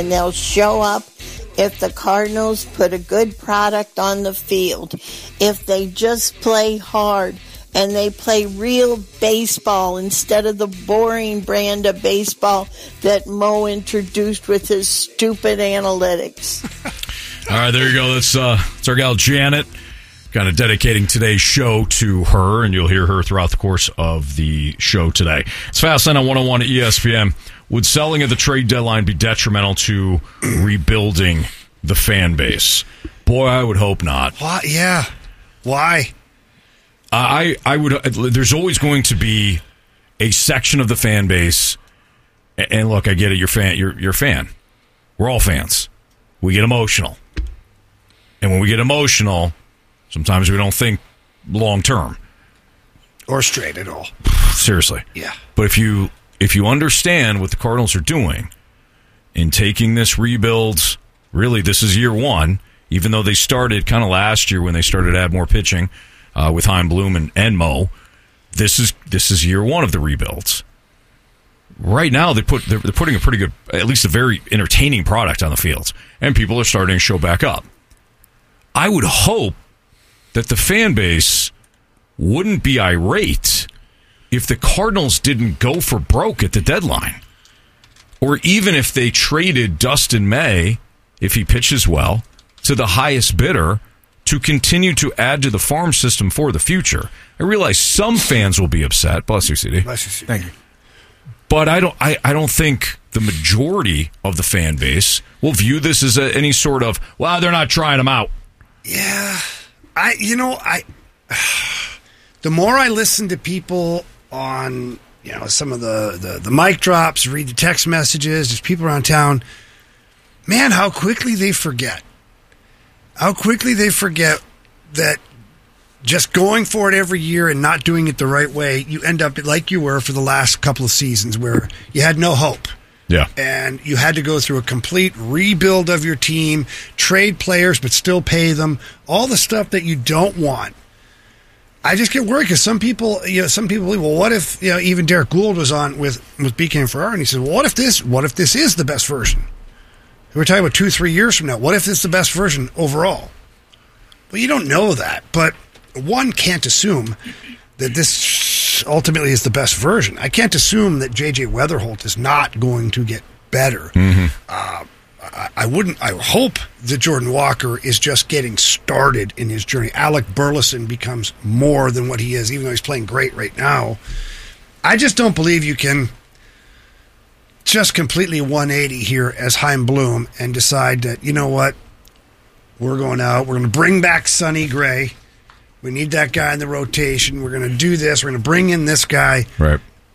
And they'll show up if the Cardinals put a good product on the field. If they just play hard and they play real baseball instead of the boring brand of baseball that Mo introduced with his stupid analytics. All right, there you go. That's our gal Janet. Kind of dedicating today's show to her, and you'll hear her throughout the course of the show today. It's Fastlane on 101 at ESPN. Would selling at the trade deadline be detrimental to rebuilding the fan base? Boy, I would hope not. Why? Yeah. Why? I would. There's always going to be a section of the fan base, and look, I get it. You're a fan. We're all fans. We get emotional, and when we get emotional, sometimes we don't think long term or straight at all. Seriously. Yeah. But if you understand what the Cardinals are doing in taking this rebuild, really this is year one, even though they started kind of last year when they started to add more pitching with Chaim Bloom and Mo. This is year one of the rebuilds. Right now they're putting a pretty good, at least a very entertaining product on the fields, and people are starting to show back up. I would hope that the fan base wouldn't be irate if the Cardinals didn't go for broke at the deadline. Or even if they traded Dustin May, if he pitches well, to the highest bidder to continue to add to the farm system for the future. I realize some fans will be upset. Bless you, CD. Bless you, CD. Thank you. But I don't think the majority of the fan base will view this as any sort of, well, they're not trying them out. Yeah. The more I listen to people on, some of the mic drops, read the text messages, there's people around town, man, how quickly they forget. How quickly they forget that just going for it every year and not doing it the right way, you end up like you were for the last couple of seasons where you had no hope. Yeah. And you had to go through a complete rebuild of your team, trade players but still pay them, all the stuff that you don't want. I just get worried because some people believe, well, what if, even Derek Gould was on with BK and Ferrari, and he said, well, what if this is the best version? We're talking about 2-3 years from now. What if it's the best version overall? Well, you don't know that, but one can't assume that this ultimately is the best version. I can't assume that J.J. Weatherholt is not going to get better. Mm-hmm. I hope that Jordan Walker is just getting started in his journey. Alec Burleson becomes more than what he is, even though he's playing great right now. I just don't believe you can just completely 180 here as Chaim Bloom and decide that, you know what, we're going out, we're going to bring back Sonny Gray. We need that guy in the rotation. We're going to do this. We're going to bring in this guy. Right.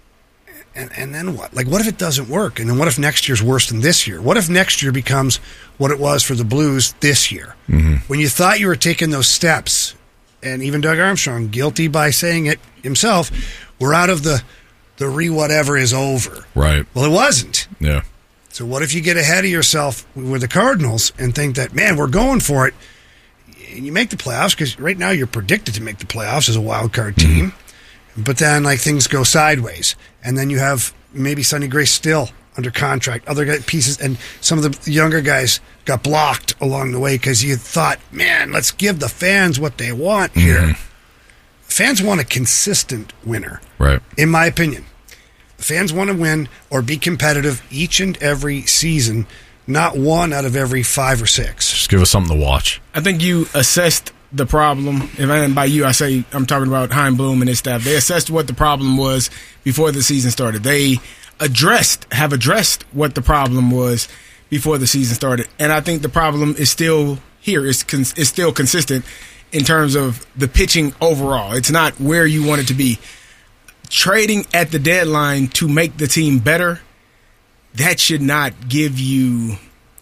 And then what? Like, what if it doesn't work? And then what if next year's worse than this year? What if next year becomes what it was for the Blues this year? Mm-hmm. When you thought you were taking those steps, and even Doug Armstrong, guilty by saying it himself, we're out of the whatever is over. Right. Well, it wasn't. Yeah. So what if you get ahead of yourself with the Cardinals and think that, man, we're going for it, and you make the playoffs, because right now you're predicted to make the playoffs as a wild card team, but then things go sideways, and then you have maybe Sonny Gray still under contract, other pieces, and some of the younger guys got blocked along the way because you thought, man, let's give the fans what they want here. Mm-hmm. Fans want a consistent winner, right? In my opinion. Fans want to win or be competitive each and every season, not one out of every 5 or 6. Just give us something to watch. I think you assessed the problem. And by you, I say I'm talking about Chaim Bloom and his staff. They assessed what the problem was before the season started. They have addressed what the problem was before the season started. And I think the problem is still here. It's still consistent in terms of the pitching overall. It's not where you want it to be. Trading at the deadline to make the team better, that should not give you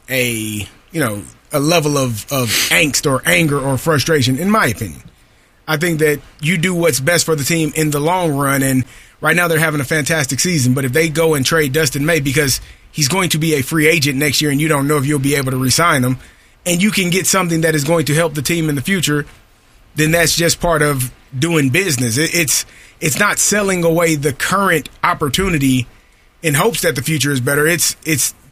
a level of angst or anger or frustration, in my opinion. I think that you do what's best for the team in the long run, and right now they're having a fantastic season, but if they go and trade Dustin May because he's going to be a free agent next year and you don't know if you'll be able to re-sign him, and you can get something that is going to help the team in the future, then that's just part of doing business. It's not selling away the current opportunity in hopes that the future is better. It's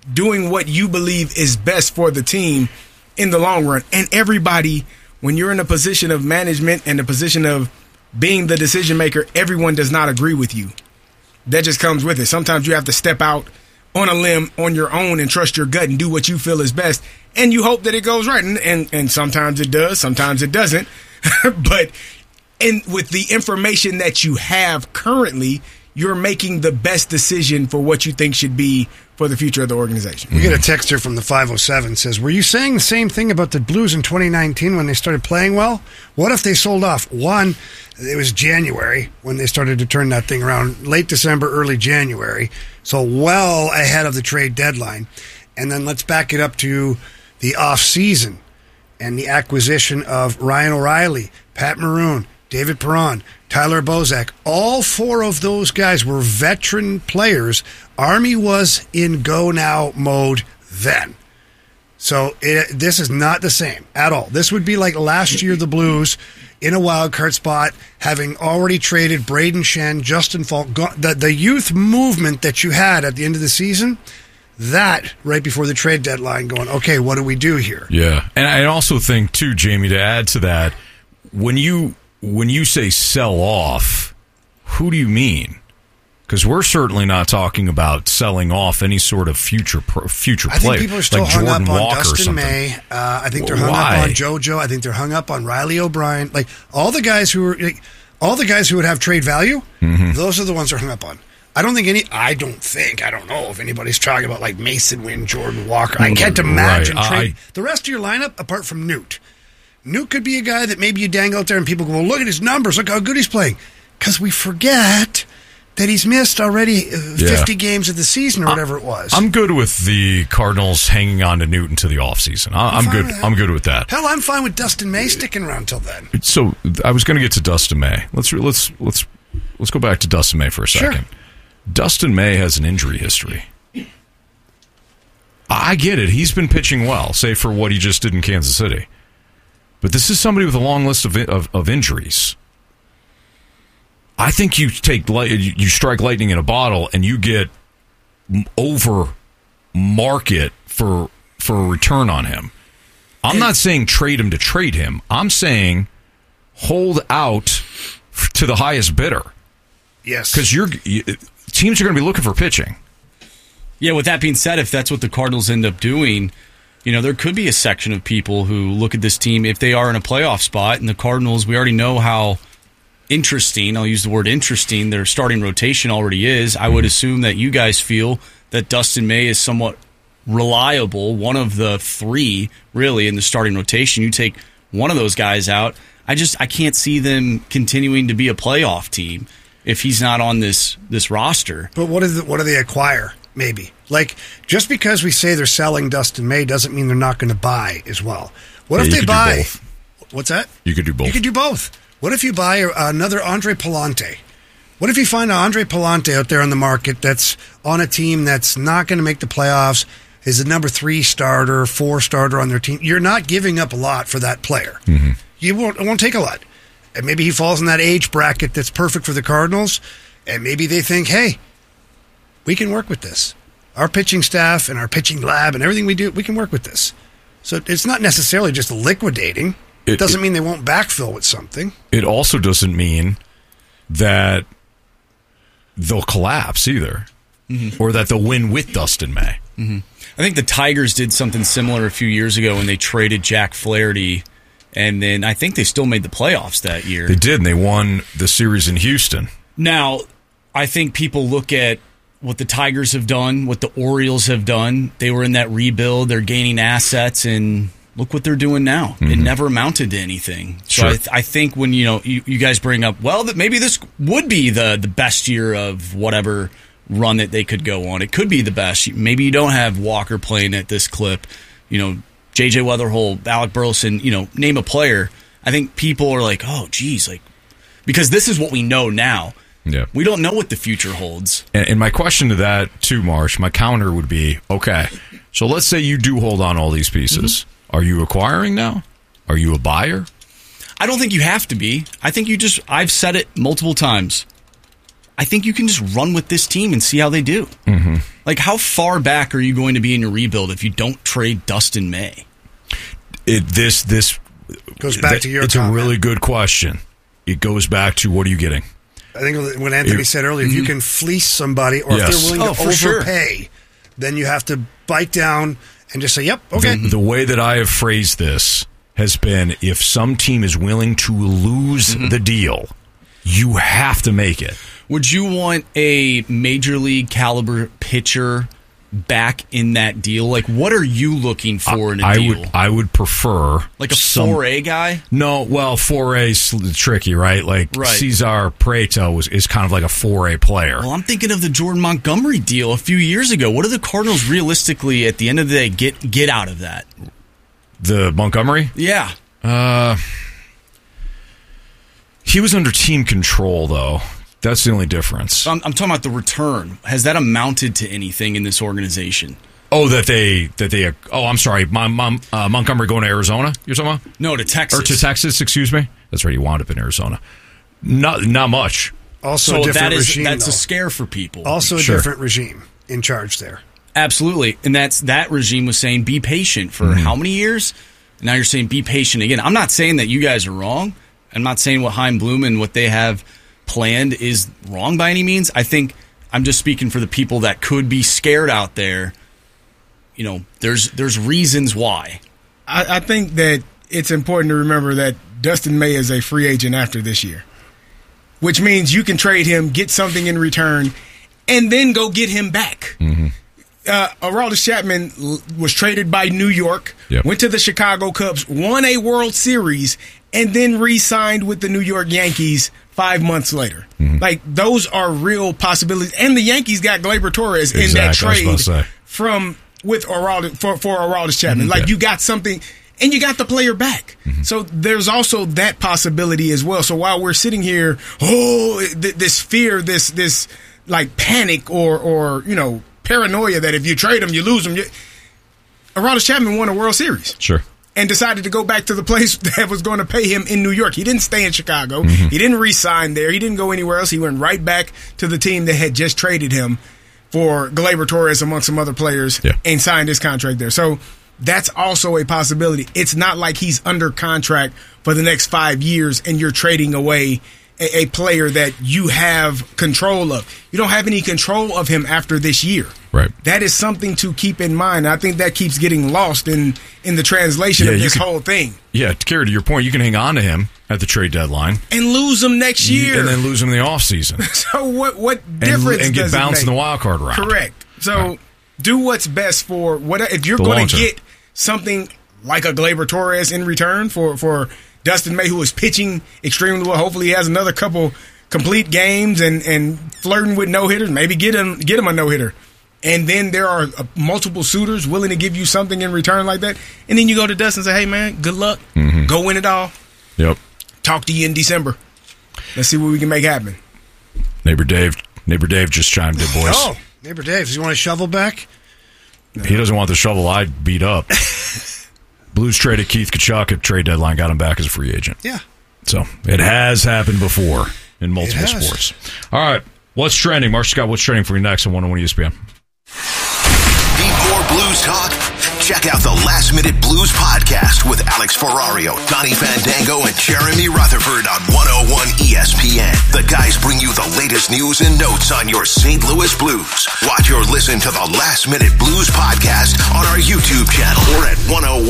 doing what you believe is best for the team in the long run. And everybody, when you're in a position of management and a position of being the decision maker, everyone does not agree with you. That just comes with it. Sometimes you have to step out on a limb on your own and trust your gut and do what you feel is best. And you hope that it goes right. And sometimes it does, sometimes it doesn't. But with the information that you have currently, you're making the best decision for what you think should be for the future of the organization. We get a text here from the 507 says, were you saying the same thing about the Blues in 2019 when they started playing well? What if they sold off? One, it was January when they started to turn that thing around, late December, early January, so well ahead of the trade deadline. And then let's back it up to the off-season and the acquisition of Ryan O'Reilly, Pat Maroon, David Perron, Tyler Bozak. All four of those guys were veteran players. Army was in go-now mode then. So this is not the same at all. This would be like last year, the Blues in a wild card spot, having already traded Braden Shen, Justin Falk, the youth movement that you had at the end of the season, that right before the trade deadline going, okay, what do we do here? Yeah. And I also think, too, Jamie, to add to that, when you say sell off, who do you mean? Because we're certainly not talking about selling off any sort of future player. I think people are still like hung Jordan up on Walker Dustin May. I think they're hung up on JoJo. I think they're hung up on Riley O'Brien. Like all the guys who would have trade value. Mm-hmm. Those are the ones they're hung up on. I don't know if anybody's talking about like Mason Wynn, Jordan Walker. I can't imagine trade the rest of your lineup apart from Newt. Newt could be a guy that maybe you dangle out there and people go, well, look at his numbers. Look how good he's playing. Because we forget that he's missed already 50 games of the season or whatever it was. I'm good with the Cardinals hanging on to Newt until the offseason. I'm good. I'm good with that. Hell, I'm fine with Dustin May sticking around till then. So I was going to get to Dustin May. Let's go back to Dustin May for a second. Sure. Dustin May has an injury history. I get it. He's been pitching well, save for what he just did in Kansas City. But this is somebody with a long list of injuries. I think you strike lightning in a bottle and you get over market for a return on him. I'm not saying trade him to trade him. I'm saying hold out to the highest bidder. Yes. Because teams are going to be looking for pitching. Yeah, with that being said, if that's what the Cardinals end up doing, there could be a section of people who look at this team if they are in a playoff spot, and the Cardinals, we already know how interesting, I'll use the word interesting, their starting rotation already is. I would assume that you guys feel that Dustin May is somewhat reliable, one of the three, really, in the starting rotation. You take one of those guys out, I can't see them continuing to be a playoff team if he's not on this roster. But what do they acquire? Maybe. Like, just because we say they're selling Dustin May doesn't mean they're not going to buy as well. What if they buy? What's that? You could do both. You could do both. What if you buy another Andre Palante? What if you find an Andre Palante out there on the market that's on a team that's not going to make the playoffs, is a number 3 starter, 4 starter on their team? You're not giving up a lot for that player. Mm-hmm. It won't take a lot. And maybe he falls in that age bracket that's perfect for the Cardinals, and maybe they think, hey, we can work with this. Our pitching staff and our pitching lab and everything we do, we can work with this. So it's not necessarily just liquidating. It doesn't mean they won't backfill with something. It also doesn't mean that they'll collapse either, or that they'll win with Dustin May. Mm-hmm. I think the Tigers did something similar a few years ago when they traded Jack Flaherty, and then I think they still made the playoffs that year. They did, and they won the series in Houston. Now, I think people look at what the Tigers have done, what the Orioles have done. They were in that rebuild. They're gaining assets, and look what they're doing now. Mm-hmm. It never amounted to anything. So sure. I think when you guys bring up, well, that maybe this would be the best year of whatever run that they could go on. It could be the best. Maybe you don't have Walker playing at this clip. J.J. Weatherholt, Alec Burleson, name a player. I think people are like, oh, geez, because this is what we know now. Yeah. We don't know what the future holds. And my question to that, too, Marsh, my counter would be, okay, so let's say you do hold on all these pieces. Mm-hmm. Are you acquiring now? Are you a buyer? I don't think you have to be. I think I've said it multiple times. I think you can just run with this team and see how they do. Mm-hmm. Like, how far back are you going to be in your rebuild if you don't trade Dustin May? This goes back to your It's comment. a really good question. It goes back to, what are you getting? I think what Anthony said earlier, if you can fleece somebody or if they're willing to overpay, then you have to bite down and just say, yep, okay. The way that I have phrased this has been, if some team is willing to lose the deal, you have to make it. Would you want a major league caliber pitcher back in that deal? Like, what are you looking for in a deal? I would prefer like a 4A guy? No, well, 4A's tricky, right? Like Right. Cesar Prieto is kind of like a 4A player. Well, I'm thinking of the Jordan Montgomery deal a few years ago. What do the Cardinals realistically, at the end of the day, get out of that? The Montgomery? Yeah. He was under team control, though. That's the only difference. I'm talking about the return. Has that amounted to anything in this organization? Oh, I'm sorry. Montgomery going to Arizona, you're talking about? No, to Texas. Or to Texas, excuse me. That's right, he wound up in Arizona. Not much. Also So a different regime, that's though. a scare for people. Also a Sure. different regime in charge there. Absolutely. And that regime was saying be patient for how many years? And now you're saying be patient again. I'm not saying that you guys are wrong. I'm not saying what Chaim Bloom and what they have planned is wrong by any means. I think I'm just speaking for the people that could be scared out there. You know, there's reasons why. I think that it's important to remember that Dustin May is a free agent after this year, which means you can trade him, get something in return, and then go get him back. Aroldis Chapman was traded by New York, went to the Chicago Cubs, won a World Series, and then re-signed with the New York Yankees 5 months later. Like, those are real possibilities. And the Yankees got Gleyber Torres in that trade with for Aroldis Chapman. Like, you got something, and you got the player back. So there's also that possibility as well. So while we're sitting here, this fear, this like panic or you know, paranoia that if you trade him, you lose him. Aroldis Chapman won a World Series. Sure. And decided to go back to the place that was going to pay him in New York. He didn't stay in Chicago. He didn't re-sign there. He didn't go anywhere else. He went right back to the team that had just traded him for Gleyber Torres among some other players and signed his contract there. So that's also a possibility. It's not like he's under contract for the next 5 years and you're trading away a player that you have control of. You don't have any control of him after this year. Right. That is something to keep in mind. I think that keeps getting lost in the translation of this whole thing. Yeah, Kerry, to your point, you can hang on to him at the trade deadline. And lose him next year. And then lose him in the offseason. So what difference and get does it bounced make? in the wild card round. Correct. So do what's best for if you're The going long to term. get something like a Gleyber Torres in return for Dustin May, who is pitching extremely well. Hopefully he has another couple complete games and flirting with no-hitters. Maybe get him a no-hitter. And then there are multiple suitors willing to give you something in return like that. And then you go to Dustin and say, hey, man, good luck. Go win it all. Yep. Talk to you in December. Let's see what we can make happen. Neighbor Dave just chimed in, boys. Oh, Neighbor Dave, does he want a shovel back? No. He doesn't want the shovel I beat up. Blues traded Keith Kachuk at trade deadline, got him back as a free agent. Yeah. So it has happened before in multiple sports. All right. What's trending? Mark Scott, what's trending for you next on 101 ESPN? Need more blues talk? Check out the Last Minute Blues podcast with Alex Ferrario, Donnie Fandango, and Jeremy Rutherford on 101 ESPN. The guys bring you the latest news and notes on your St. Louis Blues. Watch or listen to the Last Minute Blues podcast on our YouTube channel or at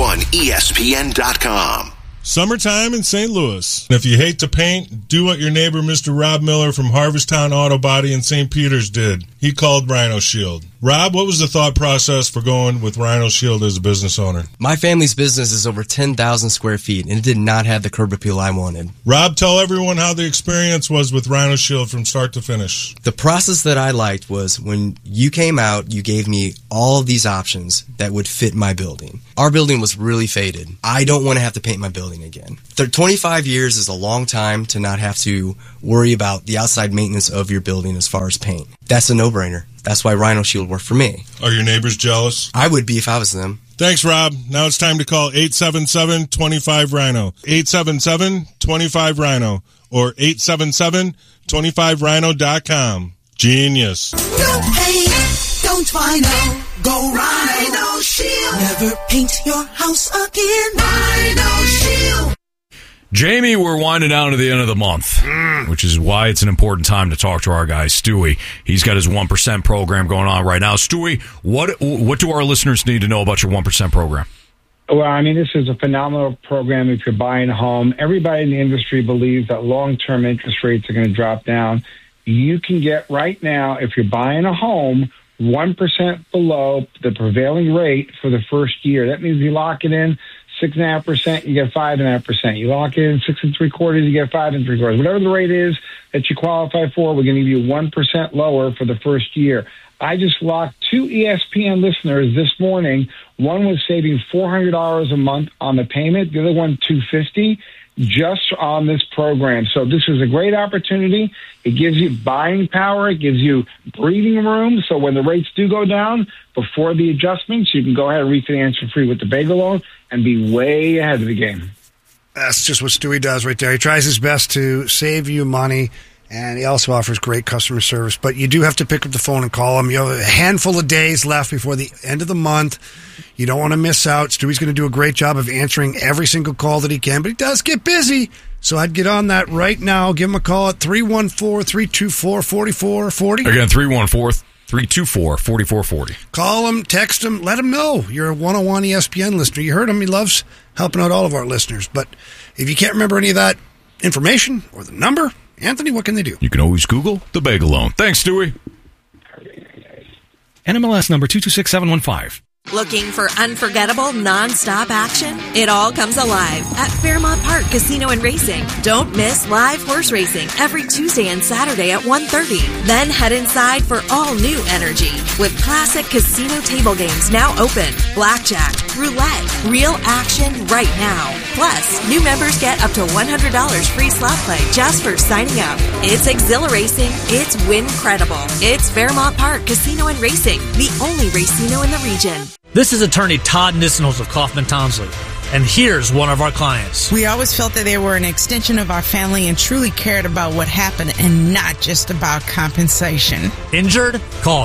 101ESPN.com. Summertime in St. Louis. If you hate to paint, do what your neighbor Mr. Rob Miller from Harvesttown Auto Body in St. Peter's did. He called Rhino Shield. Rob, what was the thought process for going with Rhino Shield as a business owner? My family's business is over 10,000 square feet, and it did not have the curb appeal I wanted. Rob, tell everyone how the experience was with Rhino Shield from start to finish. The process that I liked was when you came out, you gave me all of these options that would fit my building. Our building was really faded. I don't want to have to paint my building again. 25 years is a long time to not have to worry about the outside maintenance of your building as far as paint. That's a no-brainer. That's why Rhino Shield worked for me. Are your neighbors jealous? I would be if I was them. Thanks, Rob. Now it's time to call 877-25-RHINO. 877-25-RHINO. or 877-25rhino.com. Genius. Don't paint, don't vinyl, go Rhino Shield. Never paint your house again. Rhino Shield. Jamie, we're winding down to the end of the month, which is why it's an important time to talk to our guy, Stewie. He's got his 1% program going on right now. Stewie, what do our listeners need to know about your 1% program? Well, I mean, this is a phenomenal program if you're buying a home. Everybody in the industry believes that long-term interest rates are going to drop down. You can get right now, if you're buying a home, 1% below the prevailing rate for the first year. That means you lock it in 6.5%, you get 5.5%. You lock it in 6 3/4, you get 5 3/4. Whatever the rate is that you qualify for, we're going to give you 1% lower for the first year. I just locked 2 ESPN listeners this morning. One was saving $400 a month on the payment. The other one, $250, just on this program. So this is a great opportunity. It gives you buying power. It gives you breathing room. So when the rates do go down before the adjustments, you can go ahead and refinance for free with the Bagel loan and be way ahead of the game. That's just what Stewie does right there. He tries his best to save you money, and he also offers great customer service. But you do have to pick up the phone and call him. You have a handful of days left before the end of the month. You don't want to miss out. Stewie's going to do a great job of answering every single call that he can, but he does get busy. So I'd get on that right now. Give him a call at 314-324-4440. Again, 314-324-4440. Call him, text him, let him know you're a 101 ESPN listener. You heard him. He loves helping out all of our listeners. But if you can't remember any of that information or the number, Anthony, what can they do? You can always Google the Bagel Loan. Thanks, Stewie. NMLS number 226715. Looking for unforgettable, non-stop action? It all comes alive at Fairmont Park Casino and Racing. Don't miss live horse racing every Tuesday and Saturday at 1:30. Then head inside for all new energy with classic casino table games now open, blackjack, roulette, real action right now. Plus, new members get up to $100 free slot play just for signing up. It's exhilarating. It's win-credible. It's Fairmont Park Casino and Racing, the only racino in the region. This is attorney Todd Nissenholz of Kaufman Townsley, and here's one of our clients. We always felt that they were an extension of our family and truly cared about what happened and not just about compensation. Injured? Call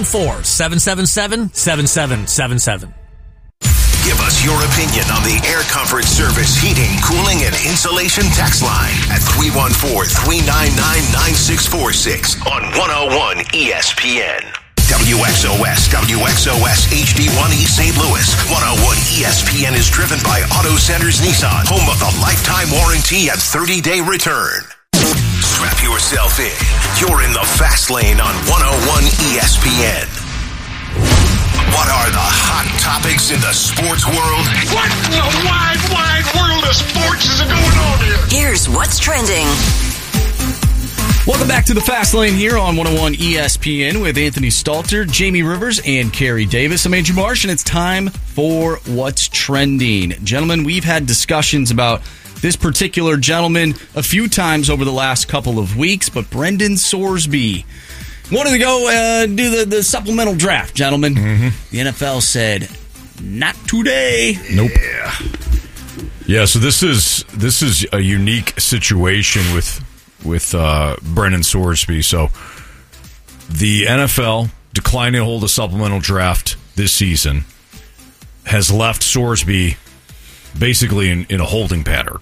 314-777-7777. Give us your opinion on the Air Comfort Service heating, cooling, and insulation text line at 314-399-9646 on 101 ESPN. WXOS HD1 East St. Louis. 101 ESPN is driven by Auto Centers Nissan, home of the lifetime warranty and 30-day return. Strap yourself in. You're in the fast lane on 101 ESPN. What are the hot topics in the sports world? What in the wide world of sports is going on here? Here's what's trending. Welcome back to the Fast Lane here on 101 ESPN with Anthony Stalter, Jamie Rivers, and Carrie Davis. I'm Andrew Marsh, and it's time for What's Trending. Gentlemen, we've had discussions about this particular gentleman a few times over the last couple of weeks, but Brendan Sorsby wanted to go do the supplemental draft, gentlemen. Mm-hmm. The NFL said, not today. Nope. Yeah, so this is a unique situation with Brendan Sorsby. So the NFL declining to hold a supplemental draft this season has left Sorsby basically in a holding pattern.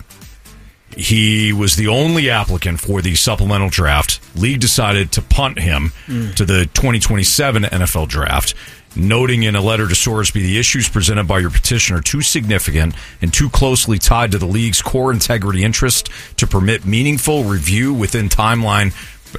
He was the only applicant for the supplemental draft. League decided to punt him to the 2027 NFL draft, noting in a letter to Sorsby, the issues presented by your petition are too significant and too closely tied to the league's core integrity interest to permit meaningful review within the timeline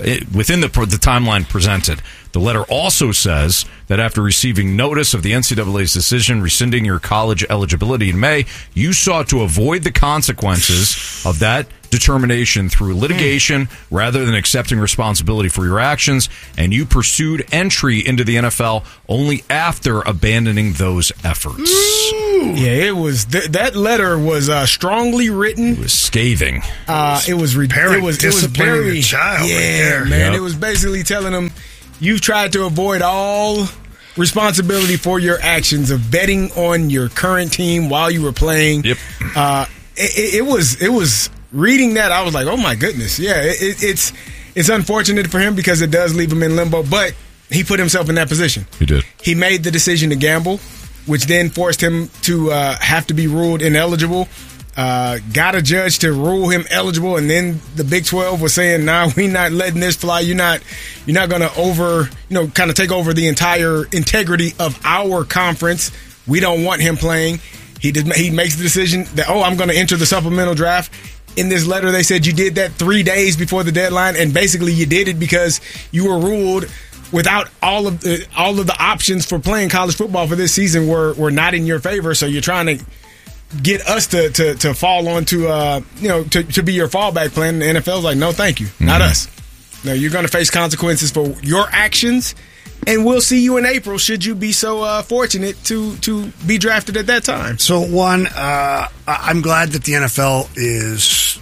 presented. The letter also says that after receiving notice of the NCAA's decision rescinding your college eligibility in May, you sought to avoid the consequences of that determination through litigation rather than accepting responsibility for your actions, and you pursued entry into the NFL only after abandoning those efforts. Yeah, it was that letter was strongly written. It was scathing. It was disciplining a child. Yeah, right there. man. Yep. It was basically telling him you've tried to avoid all responsibility for your actions of betting on your current team while you were playing. Yep. It was reading that, I was like, oh my goodness. Yeah, it's unfortunate for him because it does leave him in limbo, but he put himself in that position. He did. He made the decision to gamble, which then forced him to have to be ruled ineligible. Got a judge to rule him eligible, and then the Big 12 was saying, "Nah, we not letting this fly. You're not going to kind of take over the entire integrity of our conference. We don't want him playing." He makes the decision that, I'm going to enter the supplemental draft. In this letter, they said you did that 3 days before the deadline, and basically you did it because you were ruled without all of the options for playing college football for this season were not in your favor. So you're trying to get us to fall onto to be your fallback plan. And the NFL's like, no, thank you, not us. No, you're going to face consequences for your actions, and we'll see you in April should you be so fortunate to be drafted at that time. So one, I'm glad that the NFL is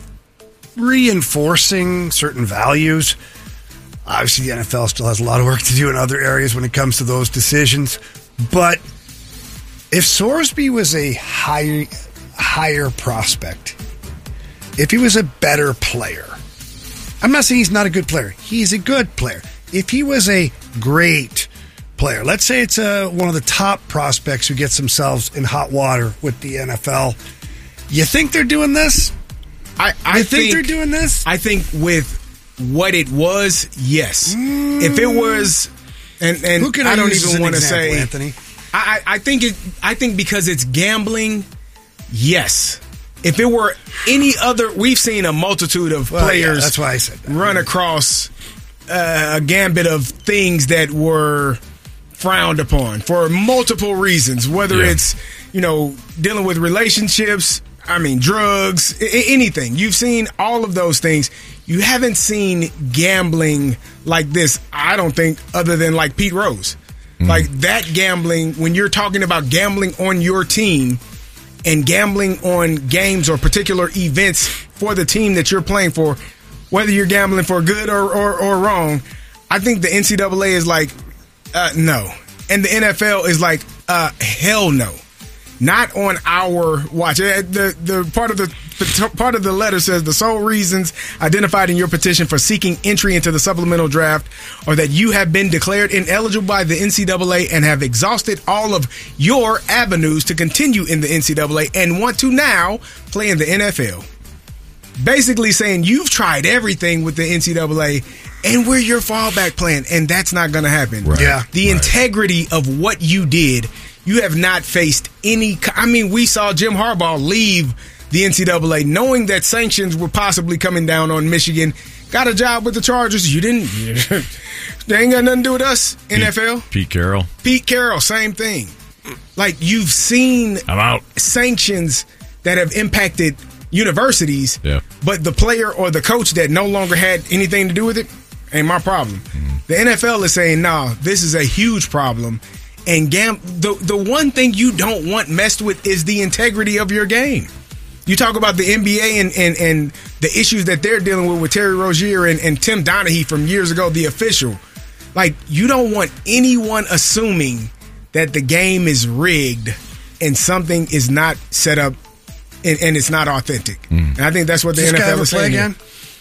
reinforcing certain values. Obviously, the NFL still has a lot of work to do in other areas when it comes to those decisions, but if Sorsby was a higher prospect, if he was a better player, I'm not saying he's not a good player. He's a good player. If he was a great player, let's say it's one of the top prospects who gets themselves in hot water with the NFL, you think they're doing this? I think they're doing this? I think with what it was, yes. If it was, and who can I don't even want to say, Anthony? I think because it's gambling, yes. If it were any other, we've seen a multitude of players that's why I said that. Run across a gambit of things that were frowned upon for multiple reasons, whether it's, dealing with relationships, drugs, anything. You've seen all of those things. You haven't seen gambling like this, I don't think, other than like Pete Rose. Like that gambling, when you're talking about gambling on your team and gambling on games or particular events for the team that you're playing for, whether you're gambling for good or wrong, I think the NCAA is like, no. And the NFL is like, hell no. Not on our watch. The part of the letter says the sole reasons identified in your petition for seeking entry into the supplemental draft are that you have been declared ineligible by the NCAA and have exhausted all of your avenues to continue in the NCAA and want to now play in the NFL. Basically saying you've tried everything with the NCAA and we're your fallback plan, and that's not going to happen. Right. Yeah. The integrity of what you did, you have not faced any. We saw Jim Harbaugh leave the NCAA knowing that sanctions were possibly coming down on Michigan. Got a job with the Chargers. You didn't. They ain't got nothing to do with us, NFL. Pete Carroll, same thing. Like, you've seen I'm out. Sanctions that have impacted universities, yeah. But the player or the coach that no longer had anything to do with it ain't my problem. The NFL is saying, nah, this is a huge problem. And the one thing you don't want messed with is the integrity of your game. You talk about the NBA and the issues that they're dealing with Terry Rozier and Tim Donaghy from years ago, the official. Like, you don't want anyone assuming that the game is rigged and something is not set up and it's not authentic. And I think that's what the NFL is saying. Again?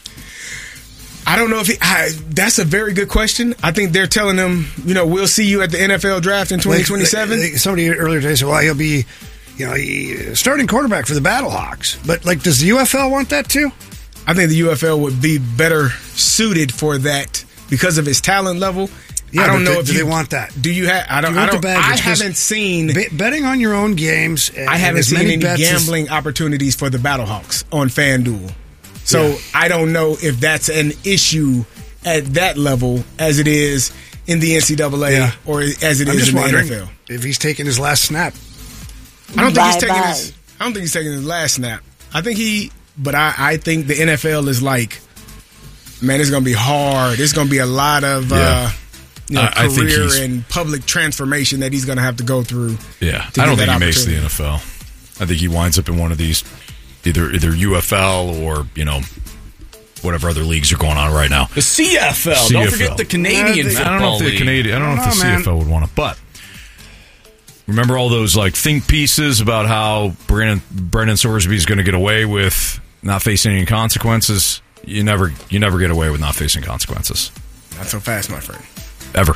I don't know if that's a very good question. I think they're telling him, we'll see you at the NFL draft in 2027. Somebody earlier today said, well, he'll be, starting quarterback for the Battlehawks. But, does the UFL want that too? I think the UFL would be better suited for that because of his talent level. Yeah, I don't know if they want that. Do you have? I haven't seen betting on your own games. I haven't seen any gambling opportunities for the Battlehawks on FanDuel. So I don't know if that's an issue at that level as it is in the NCAA or as it is in the NFL. If he's taking his last snap. I don't think he's taking his last snap. I think I think the NFL is like, man, it's going to be hard. It's going to be a lot of career and public transformation that he's going to have to go through. Yeah, I don't think he makes the NFL. I think he winds up in one of these, either UFL or, whatever other leagues are going on right now. The CFL. Don't forget the Canadian football I don't know if league. I don't know if the CFL would want it, but remember all those think pieces about how Brandon Sorsby is going to get away with not facing any consequences. You never get away with not facing consequences. Not so fast, my friend. Ever.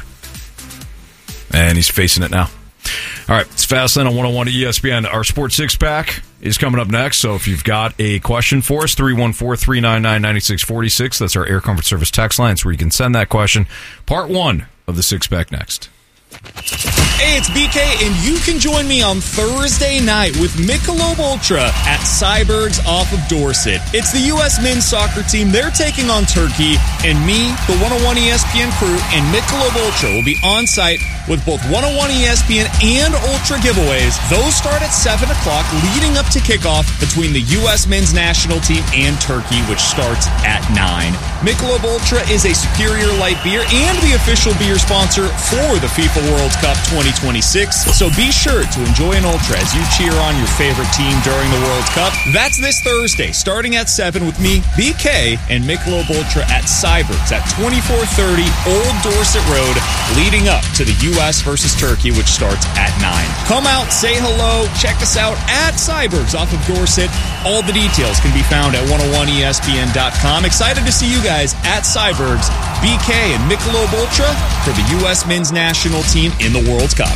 And he's facing it now. All right, it's Fastlane on 101 ESPN. Our Sports Six-Pack is coming up next, so if you've got a question for us, 314-399-9646. That's our Air Comfort Service text line. It's where you can send that question. Part 1 of the Six-Pack next. Hey, it's BK, and you can join me on Thursday night with Michelob Ultra at Cyberg's off of Dorset. It's the U.S. men's soccer team. They're taking on Turkey, and me, the 101 ESPN crew, and Michelob Ultra will be on site with both 101 ESPN and Ultra giveaways. Those start at 7 o'clock, leading up to kickoff between the U.S. men's national team and Turkey, which starts at 9. Michelob Ultra is a superior light beer and the official beer sponsor for the FIFA World Cup 2026, so be sure to enjoy an Ultra as you cheer on your favorite team during the World Cup. That's this Thursday, starting at 7 with me, BK, and Michelob Ultra at Cyberg's at 2430 Old Dorset Road, leading up to the U.S. versus Turkey, which starts at 9. Come out, say hello, check us out at Cyberg's off of Dorset. All the details can be found at 101ESPN.com. Excited to see you guys at Cyberg's, BK, and Michelob Ultra for the U.S. men's national team in the World Cup.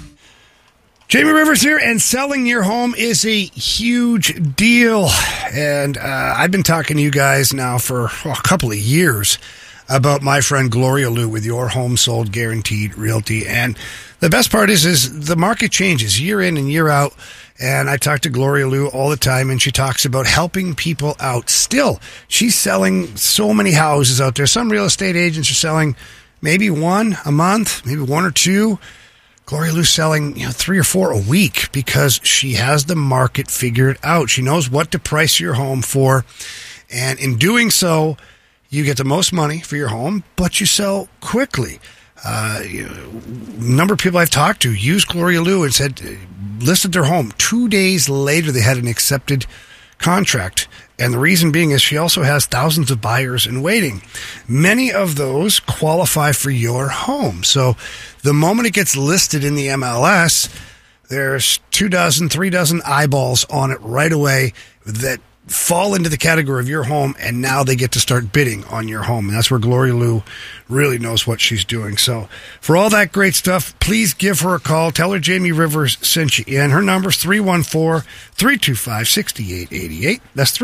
Jamie Rivers here, and selling your home is a huge deal. And I've been talking to you guys now for a couple of years about my friend Gloria Lou with Your Home Sold Guaranteed Realty. And the best part is the market changes year in and year out. And I talk to Gloria Lou all the time, and she talks about helping people out. Still, she's selling so many houses out there. Some real estate agents are selling maybe one a month, maybe one or two. Gloria Lou's selling 3 or 4 a week because she has the market figured out. She knows what to price your home for. And in doing so, you get the most money for your home, but you sell quickly. A number of people I've talked to used Gloria Lou and said, listed their home. 2 days later, they had an accepted contract. And the reason being is she also has thousands of buyers in waiting. Many of those qualify for your home. So the moment it gets listed in the MLS, there's 2 dozen, 3 dozen eyeballs on it right away that fall into the category of your home, and now they get to start bidding on your home. And that's where Gloria Lou really knows what she's doing. So for all that great stuff, please give her a call. Tell her Jamie Rivers sent you in. Her number's 314-325-6888. That's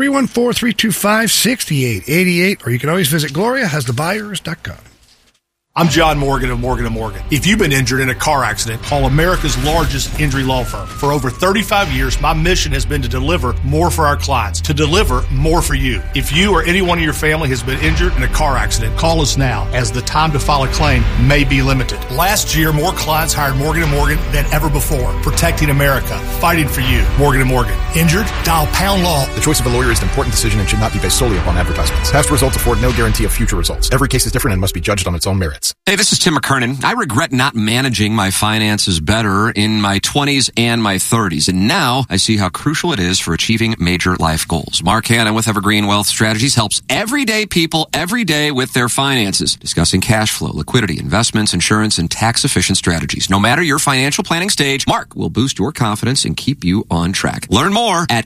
314-325-6888. Or you can always visit GloriaHasTheBuyers.com. I'm John Morgan of Morgan & Morgan. If you've been injured in a car accident, call America's largest injury law firm. For over 35 years, my mission has been to deliver more for our clients, to deliver more for you. If you or anyone in your family has been injured in a car accident, call us now, as the time to file a claim may be limited. Last year, more clients hired Morgan & Morgan than ever before, protecting America, fighting for you. Morgan & Morgan. Injured? Dial pound law. The choice of a lawyer is an important decision and should not be based solely upon advertisements. Past results afford no guarantee of future results. Every case is different and must be judged on its own merits. Hey, this is Tim McKernan. I regret not managing my finances better in my 20s and my 30s, and now I see how crucial it is for achieving major life goals. Mark Hanna with Evergreen Wealth Strategies helps everyday people every day with their finances, discussing cash flow, liquidity, investments, insurance, and tax-efficient strategies. No matter your financial planning stage, Mark will boost your confidence and keep you on track. Learn more at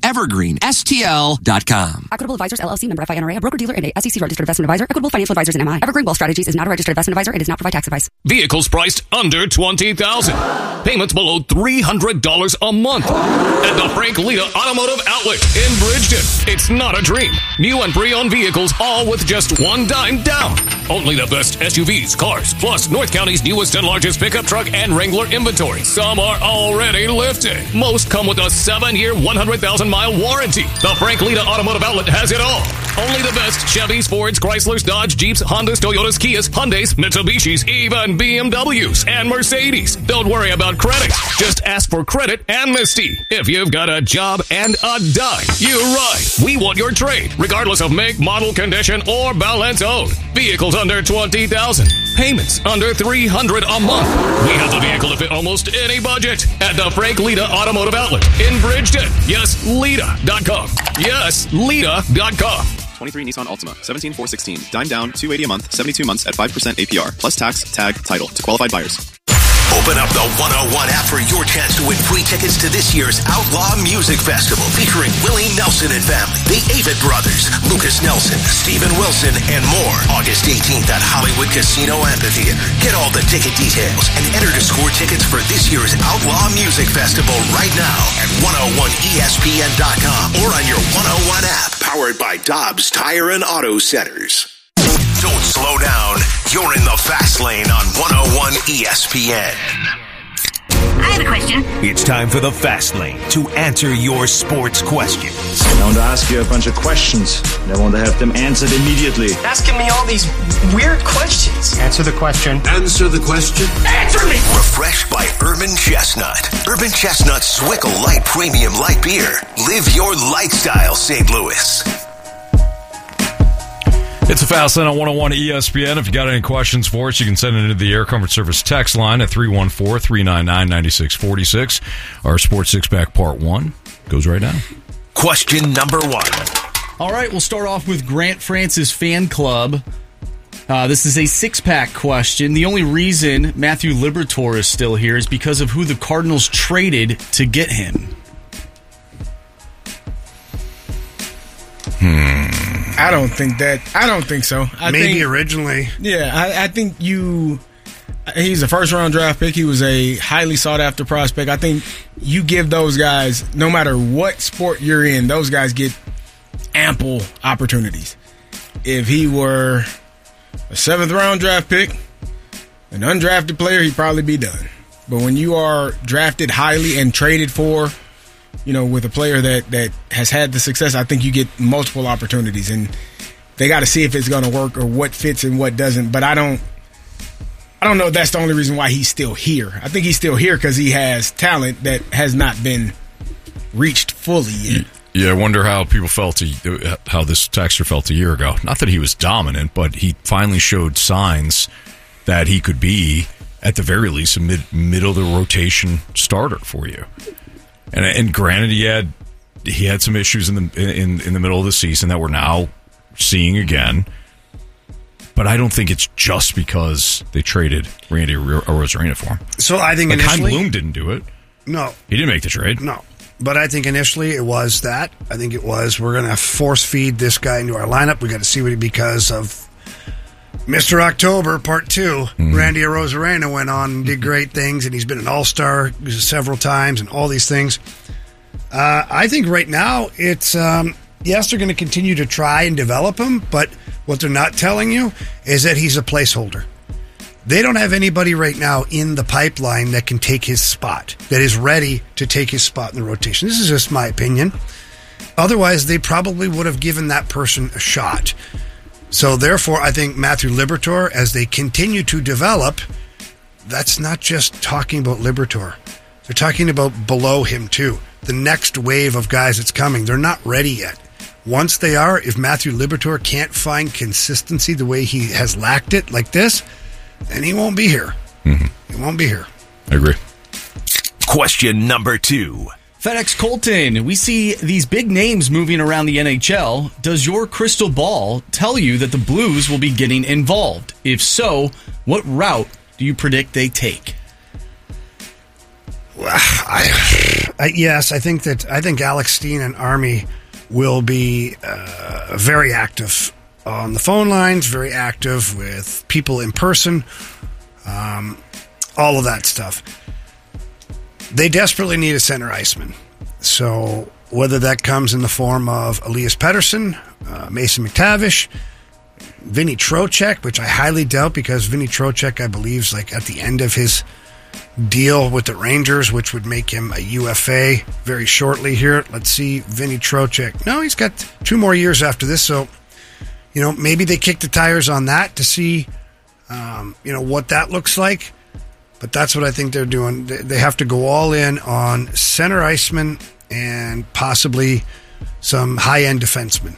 evergreenstl.com. Equitable Advisors, LLC, member FINRA, a broker-dealer and a SEC registered investment advisor. Equitable Financial Advisors and MI. Evergreen Wealth Strategies is not a registered investment advisor. It does not provide tax advice. Vehicles priced under $20,000. Payments below $300 a month. At the Frank Lita Automotive Outlet in Bridgeton. It's not a dream. New and pre-owned vehicles, all with just $1 down. Only the best SUVs, cars, plus North County's newest and largest pickup truck and Wrangler inventory. Some are already lifted. Most come with a 7-year, 100,000-mile warranty. The Frank Lita Automotive Outlet has it all. Only the best Chevys, Fords, Chryslers, Dodge, Jeeps, Hondas, Toyotas, Kias, Hyundais, Mitsubishis, even BMWs and Mercedes. Don't worry about credit. Just ask for credit amnesty. If you've got a job and a dime, you're right. We want your trade, regardless of make, model, condition, or balance owed. Vehicles under $20,000. Payments under $300 a month. We have the vehicle to fit almost any budget at the Frank Lita Automotive Outlet in Bridgeton. Yes, Lita.com. Yes, Lita.com. 23 Nissan Altima, 17,416. Dime down, $280 a month, 72 months at 5% APR, plus tax, tag, title to qualified buyers. Open up the 101 app for your chance to win free tickets to this year's Outlaw Music Festival featuring Willie Nelson and family, the Avett Brothers, Lucas Nelson, Steven Wilson, and more. August 18th at Hollywood Casino Amphitheater. Get all the ticket details and enter to score tickets for this year's Outlaw Music Festival right now at 101ESPN.com or on your 101 app, powered by Dobbs Tire and Auto Centers. Don't slow down. You're in the fast lane on 101 ESPN. I have a question. It's time for the fast lane to answer your sports questions. I want to ask you a bunch of questions, and I want to have them answered immediately. Asking me all these weird questions. Answer the question. Answer the question. Answer me! Refreshed by Urban Chestnut. Urban Chestnut Swickle Light Premium Light Beer. Live your lifestyle, St. Louis. It's a Fast Lane on 101 ESPN. If you got any questions for us, you can send it into the Air Comfort Service text line at 314-399-9646. Our Sports Six-Pack Part 1 goes right now. Question number 1. All right, we'll start off with Grant Francis Fan Club. This is a six-pack question. The only reason Matthew Liberatore is still here is because of who the Cardinals traded to get him. I don't think so. I think originally. Yeah, I think he's a first-round draft pick. He was a highly sought-after prospect. I think you give those guys, no matter what sport you're in, those guys get ample opportunities. If he were a seventh-round draft pick, an undrafted player, he'd probably be done. But when you are drafted highly and traded for, with a player that has had the success, I think you get multiple opportunities, and they got to see if it's going to work or what fits and what doesn't. But I don't know if that's the only reason why he's still here. I think he's still here because he has talent that has not been reached fully yet. Yeah, I wonder how people felt, how this texter felt a year ago. Not that he was dominant, but he finally showed signs that he could be, at the very least, a middle of the rotation starter for you. And granted, he had some issues in the middle of the season that we're now seeing again. But I don't think it's just because they traded Randy Arozarena for him. So I think initially, Chaim Bloom didn't do it. No, he didn't make the trade. No, but I think initially it was that. I think it was, we're going to force feed this guy into our lineup. We got to see what because of Mr. October, Part 2, Randy Arozarena went on and did great things, and he's been an all-star several times and all these things. I think right now it's, yes, they're going to continue to try and develop him, but what they're not telling you is that he's a placeholder. They don't have anybody right now in the pipeline that can take his spot, that is ready to take his spot in the rotation. This is just my opinion. Otherwise, they probably would have given that person a shot. So, therefore, I think Matthew Liberatore, as they continue to develop, that's not just talking about Liberatore. They're talking about below him, too. The next wave of guys that's coming, they're not ready yet. Once they are, if Matthew Liberatore can't find consistency the way he has lacked it like this, then he won't be here. He won't be here. I agree. Question number 2. FedEx Colton, we see these big names moving around the NHL. Does your crystal ball tell you that the Blues will be getting involved? If so, what route do you predict they take? Yes, I think Alex Steen and Army will be very active on the phone lines, very active with people in person, all of that stuff. They desperately need a center iceman. So whether that comes in the form of Elias Pettersson, Mason McTavish, Vinny Trocheck, which I highly doubt because Vinny Trocheck, I believe, is like at the end of his deal with the Rangers, which would make him a UFA very shortly here. Let's see, Vinny Trocheck. No, he's got 2 more years after this, so maybe they kick the tires on that to see what that looks like. But that's what I think they're doing. They have to go all in on center iceman and possibly some high-end defensemen.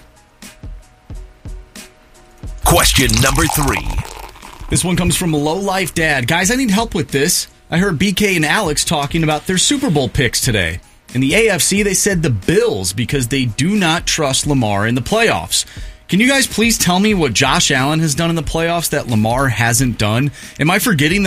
Question number 3. This one comes from Low Life Dad. Guys, I need help with this. I heard BK and Alex talking about their Super Bowl picks today. In the AFC, they said the Bills because they do not trust Lamar in the playoffs. Can you guys please tell me what Josh Allen has done in the playoffs that Lamar hasn't done? Am I forgetting that